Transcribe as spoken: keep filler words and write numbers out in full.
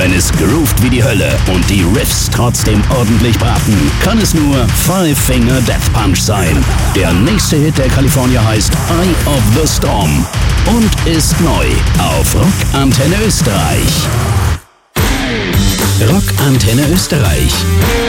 Wenn es groovt wie die Hölle und die Riffs trotzdem ordentlich braten, kann es nur Five Finger Death Punch sein. Der nächste Hit der Kalifornier heißt Eye of the Storm und ist neu auf Rock Antenne Österreich. Rock Antenne Österreich.